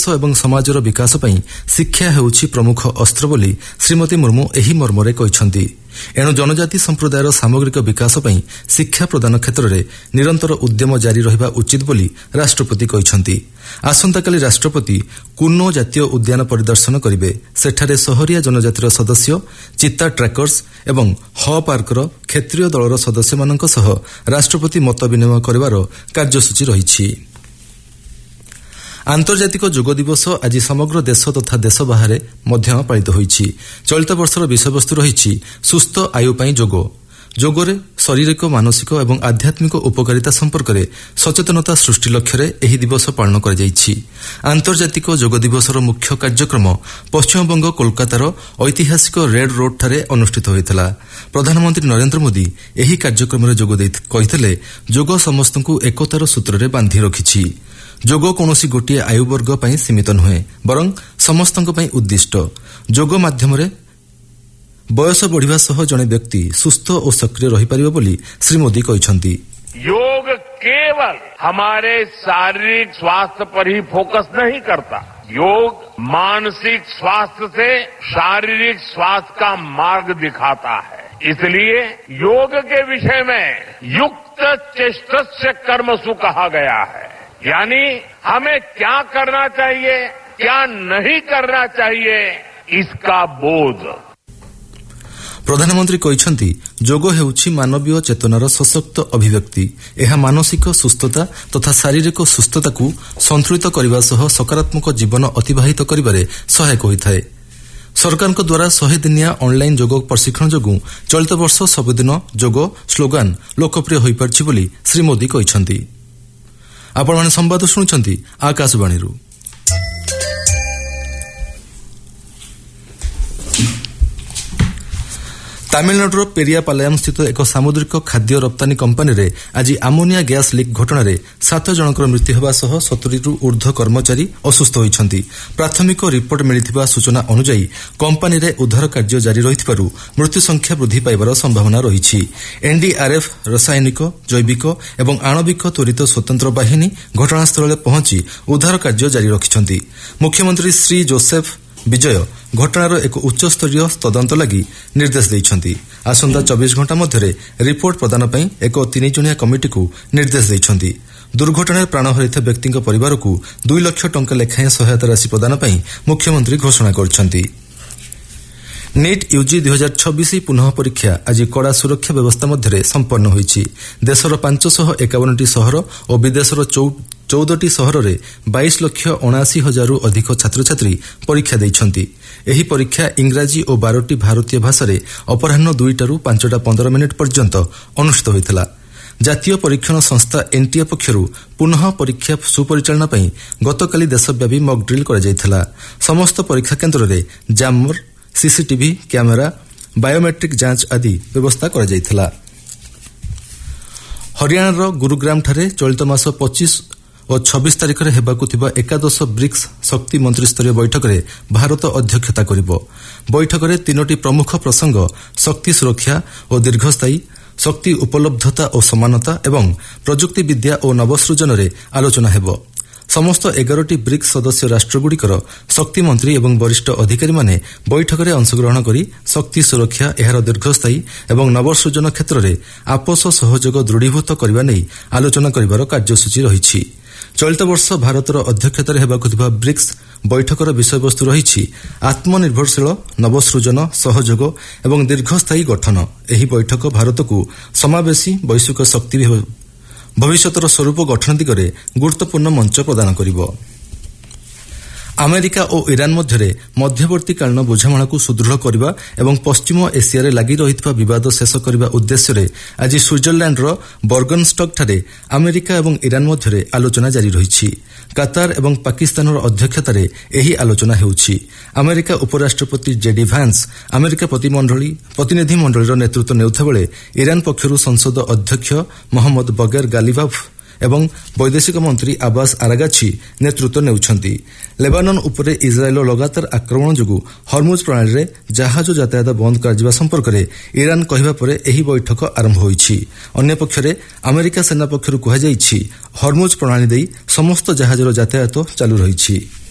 ଏବଂ ସମାଜର ବିକାଶ ପାଇଁ ଶିକ୍ଷା ହେଉଛି ପ୍ରମୁଖ ଅସ୍ତ୍ର ବୋଲି ଶ୍ରୀମତୀ ମୁର୍ମୁ ଏହି ମର୍ମରେ କହିଛନ୍ତି। ଏଣୁ ଜନଜାତି ସମ୍ପ୍ରଦାୟର ସାମଗ୍ରିକ ବିକାଶ ପାଇଁ ଶିକ୍ଷା ପ୍ରଦାନ କ୍ଷେତ୍ରରେ ନିରନ୍ତର ଉଦ୍ୟମ ଜାରି ରହିବା ଉଚିତ ବୋଲି ରାଷ୍ଟ୍ରପତି କହିଛନ୍ତି। ଆସନ୍ତାକାଲି ରାଷ୍ଟ୍ରପତି କୁନୋ ଜାତୀୟ ଉଦ୍ୟାନ ପରିଦର୍ଶନ କରିବେ। ସେଠାରେ ସହରିଆ ଜନଜାତିର ସଦସ୍ୟ, ଚିତା ଟ୍ରାକର୍ସ ଏବଂ ହ ପାର୍କର କ୍ଷେତ୍ରୀୟ ଦଳର ସଦସ୍ୟମାନଙ୍କ ସହ ରାଷ୍ଟ୍ରପତି ମତ ବିନିମୟ କରିବାର କାର୍ଯ୍ୟସୂଚୀ ରହିଛି। ଆନ୍ତର୍ଜାତିକ ଯୋଗ ଦିବସ ଆଜି ସମଗ୍ର ଦେଶ ତଥା ଦେଶ ବାହାରେ ମଧ୍ୟ ପାଳିତ ହୋଇଛି। ଚଳିତ ବର୍ଷର ବିଷୟବସ୍ତୁ ରହିଛି ସୁସ୍ଥ ଆୟୁ ପାଇଁ ଯୋଗ। ଯୋଗରେ ଶାରୀରିକ, ମାନସିକ ଏବଂ ଆଧ୍ୟାତ୍ମିକ ଉପକାରିତା ସମ୍ପର୍କରେ ସଚେତନତା ସୃଷ୍ଟି ଲକ୍ଷ୍ୟରେ ଏହି ଦିବସ ପାଳନ କରାଯାଇଛି। ଆନ୍ତର୍ଜାତିକ ଯୋଗ ଦିବସର ମୁଖ୍ୟ କାର୍ଯ୍ୟକ୍ରମ ପଶ୍ଚିମବଙ୍ଗ କୋଲକାତାର ଐତିହାସିକ ରେଡ୍ ରୋଡ୍ଠାରେ ଅନୁଷ୍ଠିତ ହୋଇଥିଲା। ପ୍ରଧାନମନ୍ତ୍ରୀ ନରେନ୍ଦ୍ର ମୋଦି ଏହି କାର୍ଯ୍ୟକ୍ରମରେ ଯୋଗଦେଇ କହିଥିଲେ, ଯୋଗ ସମସ୍ତଙ୍କୁ ଏକତାର ସୂତ୍ରରେ ବାନ୍ଧି ରଖିଛି। ଯୋଗ କୌଣସି ଗୋଟିଏ ଆୟୁବର୍ଗ ପାଇଁ ସୀମିତ ନୁହେଁ, ବରଂ ସମସ୍ତଙ୍କ ପାଇଁ ଉଦ୍ଦିଷ୍ଟ। ଯୋଗ ମାଧ୍ୟମରେ ବୟସ ବଢ଼ିବା ସହ ଜଣେ ବ୍ୟକ୍ତି ସୁସ୍ଥ ଓ ସକ୍ରିୟ ରହିପାରିବ ବୋଲି ଶ୍ରୀ ମୋଦି କହିଛନ୍ତି। योग केवल हमारे शारीरिक स्वास्थ्य पर ही फोकस नहीं करता, योग मानसिक स्वास्थ्य से शारीरिक स्वास्थ्य का मार्ग दिखाता है। इसलिए योग के विषय में युक्त चेष्टस्य कर्मसु कहा गया है, यानी हमें क्या करना चाहिए, क्या नहीं करना चाहिए, इसका बोध। ପ୍ରଧାନମନ୍ତ୍ରୀ କହିଛନ୍ତି, ଯୋଗ ହେଉଛି ମାନବୀୟ ଚେତନାର ସଶକ୍ତ ଅଭିବ୍ୟକ୍ତି। ଏହା ମାନସିକ ସୁସ୍ଥତା ତଥା ଶାରୀରିକ ସୁସ୍ଥତାକୁ ସନ୍ତୁଳିତ କରିବା ସହ ସକାରାତ୍ମକ ଜୀବନ ଅତିବାହିତ କରିବାରେ ସହାୟକ ହୋଇଥାଏ। ସରକାରଙ୍କ ଦ୍ୱାରା 100 ଦିନିଆ ଅନ୍ଲାଇନ୍ ଯୋଗ ପ୍ରଶିକ୍ଷଣ ଯୋଗୁଁ ଚଳିତ ବର୍ଷ ସବୁଦିନ ଯୋଗ ସ୍ଲୋଗାନ ଲୋକପ୍ରିୟ ହୋଇପାରିଛି ବୋଲି ଶ୍ରୀ ମୋଦି କହିଛନ୍ତି। ଆପଣମାନେ ସମ୍ବାଦ ଶୁଣୁଛନ୍ତି ଆକାଶବାଣୀରୁ। ତାମିଲନାଡୁର ପେରିୟାପାଲାୟମ୍ ସ୍ଥିତ ଏକ ସାମୁଦ୍ରିକ ଖାଦ୍ୟ ରପ୍ତାନୀ କମ୍ପାନୀରେ ଆଜି ଆମୋନିଆ ଗ୍ୟାସ୍ ଲିକ୍ ଘଟଣାରେ 7 ଜଣଙ୍କର ମୃତ୍ୟୁ ହେବା ସହ 70ରୁ ଊର୍ଦ୍ଧ୍ୱ କର୍ମଚାରୀ ଅସୁସ୍ଥ ହୋଇଛନ୍ତି। ପ୍ରାଥମିକ ରିପୋର୍ଟ ମିଳିଥିବା ସୂଚନା ଅନୁଯାୟୀ କମ୍ପାନୀରେ ଉଦ୍ଧାର କାର୍ଯ୍ୟ ଜାରି ରହିଥିବାରୁ ମୃତ୍ୟୁ ସଂଖ୍ୟା ବୃଦ୍ଧି ପାଇବାର ସମ୍ଭାବନା ରହିଛି। ଏନ୍ଡିଆର୍ଏଫ୍, ରାସାୟନିକ, ଜୈବିକ ଏବଂ ଆଣବିକ ତ୍ୱରିତ ସ୍ୱତନ୍ତ୍ର ବାହିନୀ ଘଟଣାସ୍ଥଳରେ ପହଞ୍ଚି ଉଦ୍ଧାର କାର୍ଯ୍ୟ ଜାରି ରଖିଛନ୍ତି। ମୁଖ୍ୟମନ୍ତ୍ରୀ ଶ୍ରୀ ଜୋସେଫ୍ ବିଜୟ ଘଟଣାର ଏକ ଉଚ୍ଚସ୍ତରୀୟ ତଦନ୍ତ ଲାଗି ନିର୍ଦ୍ଦେଶ ଦେଇଛନ୍ତି। ଆସନ୍ତା 24 ଘଣ୍ଟା ମଧ୍ୟରେ ରିପୋର୍ଟ ପ୍ରଦାନ ପାଇଁ ଏକ 3 ଜଣିଆ କମିଟିକୁ ନିର୍ଦ୍ଦେଶ ଦେଇଛନ୍ତି। ଦୁର୍ଘଟଣାରେ ପ୍ରାଣ ହରାଇଥିବା ବ୍ୟକ୍ତିଙ୍କ ପରିବାରକୁ 2 ଲକ୍ଷ ଟଙ୍କା ଲେଖାଏଁ ସହାୟତା ରାଶି ପ୍ରଦାନ ପାଇଁ ମୁଖ୍ୟମନ୍ତ୍ରୀ ଘୋଷଣା କରିଛନ୍ତି। ନିଟ୍ ୟୁଜି 2026 ପୁନଃ ପରୀକ୍ଷା ଆଜି କଡ଼ା ସୁରକ୍ଷା ବ୍ୟବସ୍ଥା ମଧ୍ୟରେ ସମ୍ପନ୍ନ ହୋଇଛି। ଦେଶର 551ଟି ସହର ଓ ବିଦେଶର 14ଟି ସହରରେ 22,79,000ରୁ ଅଧିକ ଛାତ୍ରଛାତ୍ରୀ ପରୀକ୍ଷା ଦେଇଛନ୍ତି। ଏହି ପରୀକ୍ଷା ଇଂରାଜୀ ଓ 12ଟି ଭାରତୀୟ ଭାଷାରେ ଅପରାହ୍ନ 2ଟାରୁ 5:15 ପର୍ଯ୍ୟନ୍ତ ଅନୁଷ୍ଠିତ ହୋଇଥିଲା। ଜାତୀୟ ପରୀକ୍ଷଣ ସଂସ୍ଥା ଏନ୍ଟିଏ ପକ୍ଷରୁ ପୁନଃ ପରୀକ୍ଷା ସୁପରିଚାଳନା ପାଇଁ ଗତକାଲି ଦେଶବ୍ୟାପୀ ମକ୍ ଡ୍ରିଲ୍ କରାଯାଇଥିଲା। ସମସ୍ତ ପରୀକ୍ଷା କେନ୍ଦ୍ରରେ ଜାମର, ସିସିଟିଭି କ୍ୟାମେରା, ବାୟୋମେଟ୍ରିକ୍ ଯାଞ୍ଚ ଆଦି ବ୍ୟବସ୍ଥା କରାଯାଇଥିଲା। ହରିୟାଣାର ଗୁରୁଗ୍ରାମଠାରେ ଚଳିତ ମାସ 25 ଓ 26 ତାରିଖରେ ହେବାକୁ ଥିବା ଏକାଦଶ ବ୍ରିକ୍ସ ଶକ୍ତି ମନ୍ତ୍ରୀସ୍ତରୀୟ ବୈଠକରେ ଭାରତ ଅଧ୍ୟକ୍ଷତା କରିବ। ବୈଠକରେ 3ଟି ପ୍ରମୁଖ ପ୍ରସଙ୍ଗ ଶକ୍ତି ସୁରକ୍ଷା ଓ ଦୀର୍ଘସ୍ଥାୟୀ, ଶକ୍ତି ଉପଲବ୍ଧତା ଓ ସମାନତା ଏବଂ ପ୍ରଯୁକ୍ତି ବିଦ୍ୟା ଓ ନବସୃଜନରେ ଆଲୋଚନା ହେବ। ସମସ୍ତ 11ଟି ବ୍ରିକ୍ସ ସଦସ୍ୟ ରାଷ୍ଟ୍ରଗୁଡ଼ିକର ଶକ୍ତିମନ୍ତ୍ରୀ ଏବଂ ବରିଷ୍ଠ ଅଧିକାରୀମାନେ ବୈଠକରେ ଅଂଶଗ୍ରହଣ କରି ଶକ୍ତି ସୁରକ୍ଷା, ଏହାର ଦୀର୍ଘସ୍ଥାୟୀ ଏବଂ ନବସୃଜନ କ୍ଷେତ୍ରରେ ଆପୋଷ ସହଯୋଗ ଦୃଢ଼ୀଭୂତ କରିବା ନେଇ ଆଲୋଚନା କରିବାର କାର୍ଯ୍ୟସୂଚୀ ରହିଛି। ଚଳିତ ବର୍ଷ ଭାରତର ଅଧ୍ୟକ୍ଷତାରେ ହେବାକୁ ଥିବା ବ୍ରିକ୍ସ ବୈଠକର ବିଷୟବସ୍ତୁ ରହିଛି ଆତ୍ମନିର୍ଭରଶୀଳ, ନବସୃଜନ, ସହଯୋଗ ଏବଂ ଦୀର୍ଘସ୍ଥାୟୀ ଗଠନ। ଏହି ବୈଠକ ଭାରତକୁ ସମାବେଶୀ ବୈଶ୍ୱିକ ଶକ୍ତି ଭବିଷ୍ୟତର ସ୍ୱରୂପ ଗଠନ ଦିଗରେ ଗୁରୁତ୍ୱପୂର୍ଣ୍ଣ ମଞ୍ଚ ପ୍ରଦାନ କରିବ। ଆମେରିକା ଓ ଇରାନ ମଧ୍ୟରେ ମଧ୍ୟବର୍ତ୍ତୀକାଳୀନ ବୁଝାମଣାକୁ ସୁଦୃଢ଼ କରିବା ଏବଂ ପଶ୍ଚିମ ଏସିଆରେ ଲାଗି ରହିଥିବା ବିବାଦ ଶେଷ କରିବା ଉଦ୍ଦେଶ୍ୟରେ ଆଜି ସୁଇଜରଲ୍ୟାଣ୍ଡର ବର୍ଗନଷ୍ଟକ୍ଠାରେ ଆମେରିକା ଏବଂ ଇରାନ ମଧ୍ୟରେ ଆଲୋଚନା ଜାରି ରହିଛି। କାତାର ଏବଂ ପାକିସ୍ତାନର ଅଧ୍ୟକ୍ଷତାରେ ଏହି ଆଲୋଚନା ହେଉଛି। ଆମେରିକା ଉପରାଷ୍ଟ୍ରପତି ଜେଡି ଭାନ୍ସ ଆମେରିକା ପ୍ରତିନିଧି ମଣ୍ଡଳୀର ନେତୃତ୍ୱ ନେଉଥିବାବେଳେ ଇରାନ ପକ୍ଷରୁ ସଂସଦ ଅଧ୍ୟକ୍ଷ ମହମ୍ମଦ ବଗେର ଗାଲିବାଫ୍ ଏବଂ ବୈଦେଶିକ ମନ୍ତ୍ରୀ ଆବାସ ଆରାଗାଛି ନେତୃତ୍ୱ ନେଉଛନ୍ତି। ଲେବାନନ ଉପରେ ଇସ୍ରାଏଲର ଲଗାତାର ଆକ୍ରମଣ ଯୋଗୁଁ ହର୍ମୁଜ ପ୍ରଣାଳୀରେ ଜାହାଜ ଯାତାୟାତ ବନ୍ଦ କରାଯିବା ସମ୍ପର୍କରେ ଇରାନ କହିବା ପରେ ଏହି ବୈଠକ ଆରମ୍ଭ ହୋଇଛି। ଅନ୍ୟପକ୍ଷରେ ଆମେରିକା ସେନା ପକ୍ଷରୁ କୁହାଯାଇଛି ହର୍ମୁଜ ପ୍ରଣାଳୀ ଦେଇ ସମସ୍ତ ଜାହାଜର ଯାତାୟାତ ଚାଲୁ ରହିଛି।